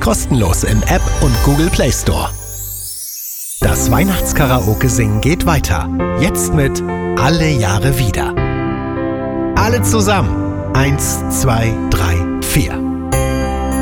kostenlos im App und Google Play Store. Das Weihnachtskaraoke singen geht weiter. Jetzt mit Alle Jahre wieder. Alle zusammen. 1, 2, 3, 4.